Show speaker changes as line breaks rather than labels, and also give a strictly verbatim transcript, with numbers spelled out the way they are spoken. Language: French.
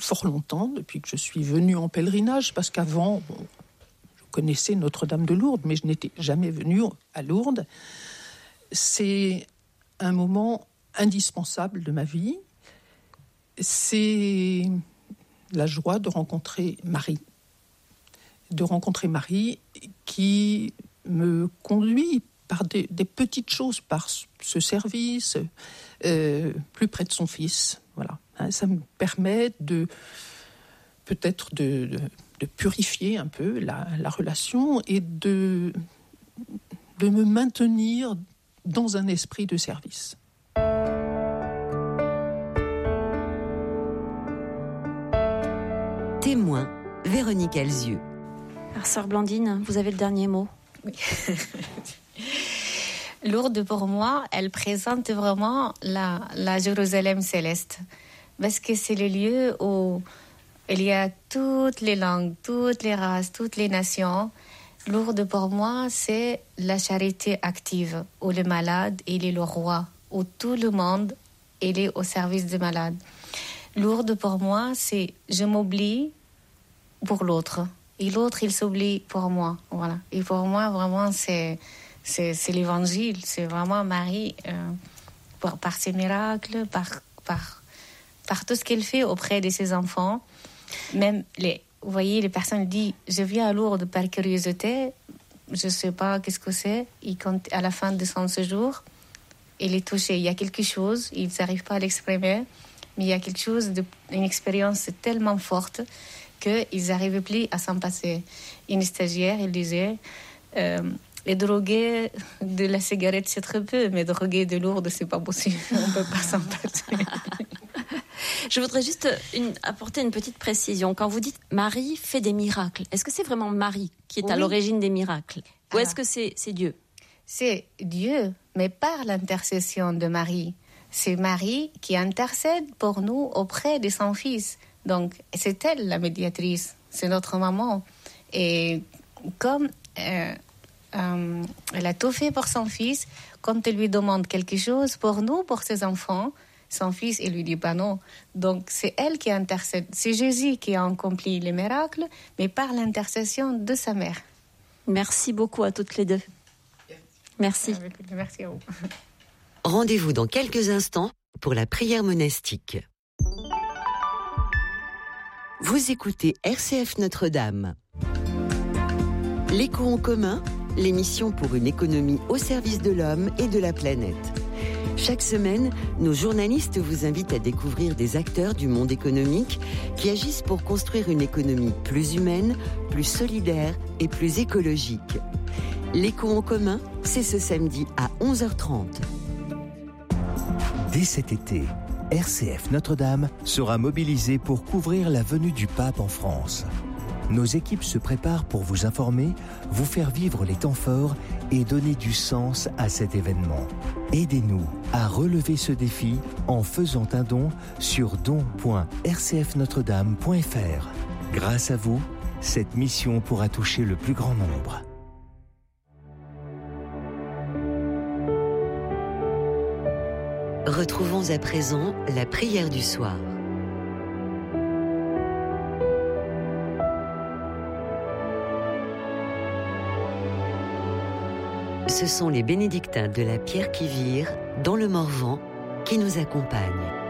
fort longtemps, depuis que je suis venue en pèlerinage, parce qu'avant, bon, je connaissais Notre-Dame de Lourdes, mais je n'étais jamais venue à Lourdes. C'est un moment indispensable de ma vie. C'est la joie de rencontrer Marie. De rencontrer Marie qui me conduit par des, des petites choses, par ce service, euh, plus près de son fils. Voilà. Hein, ça me permet de peut-être de, de, de purifier un peu la, la relation et de, de me maintenir dans un esprit de service.
Témoin, Véronique Alzieux.
Alors, sœur Blandine, vous avez le dernier mot.
Oui. Lourdes, pour moi, elle présente vraiment la, la Jérusalem céleste. Parce que c'est le lieu où il y a toutes les langues, toutes les races, toutes les nations. Lourdes, pour moi, c'est la charité active, où le malade, il est le roi, où tout le monde, il est au service du malade. Lourdes, pour moi, c'est je m'oublie pour l'autre. Et l'autre, il s'oublie pour moi. Voilà. Et pour moi, vraiment, c'est, c'est, c'est l'évangile. C'est vraiment Marie, euh, par, par ses miracles, par, par, par tout ce qu'elle fait auprès de ses enfants. Même, les, vous voyez, les personnes disent, je viens à Lourdes par curiosité, je ne sais pas qu'est-ce que c'est. Et quand, à la fin de son séjour, il est touché. Il y a quelque chose, ils n'arrivent pas à l'exprimer, mais il y a quelque chose, de, une expérience tellement forte qu'ils n'arrivaient plus à s'en passer. Une stagiaire, elle disait, euh, les drogués de la cigarette, c'est très peu, mais drogués de Lourdes, c'est pas possible. On ne peut pas s'en passer.
Je voudrais juste une, apporter une petite précision. Quand vous dites Marie fait des miracles, est-ce que c'est vraiment Marie qui est oui. à l'origine des miracles ? Ou est-ce que c'est, c'est Dieu ?
C'est Dieu, mais par l'intercession de Marie. C'est Marie qui intercède pour nous auprès de son Fils. Donc, c'est elle la médiatrice, c'est notre maman. Et comme euh, euh, elle a tout fait pour son fils, quand elle lui demande quelque chose pour nous, pour ses enfants, son fils, il lui dit pas non. Donc, c'est elle qui intercède. C'est Jésus qui a accompli les miracles, mais par l'intercession de sa mère.
Merci beaucoup à toutes les deux. Merci.
Merci à vous.
Rendez-vous dans quelques instants pour la prière monastique. Vous écoutez R C F Notre-Dame. L'écho en commun, l'émission pour une économie au service de l'homme et de la planète. Chaque semaine, nos journalistes vous invitent à découvrir des acteurs du monde économique qui agissent pour construire une économie plus humaine, plus solidaire et plus écologique. L'écho en commun, c'est ce samedi à onze heures trente.
Dès cet été, R C F Notre-Dame sera mobilisée pour couvrir la venue du pape en France. Nos équipes se préparent pour vous informer, vous faire vivre les temps forts et donner du sens à cet événement. Aidez-nous à relever ce défi en faisant un don sur don point r c f notre dame point f r. Grâce à vous, cette mission pourra toucher le plus grand nombre.
Retrouvons à présent la prière du soir. Ce sont les bénédictins de la Pierre qui vire, dans le Morvan, qui nous accompagnent.